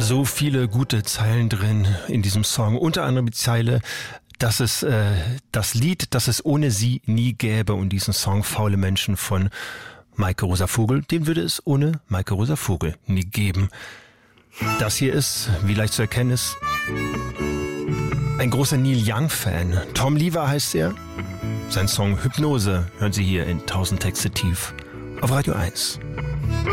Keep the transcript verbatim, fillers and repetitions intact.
So viele gute Zeilen drin in diesem Song. Unter anderem die Zeile, dass es äh, das Lied, das es ohne sie nie gäbe, und diesen Song Faule Menschen von Maike Rosa Vogel, den würde es ohne Maike Rosa Vogel nie geben. Das hier ist, wie leicht zu erkennen ist, ein großer Neil Young-Fan. Tom Lever heißt er. Sein Song Hypnose hören Sie hier in tausend Texte tief auf Radio eins.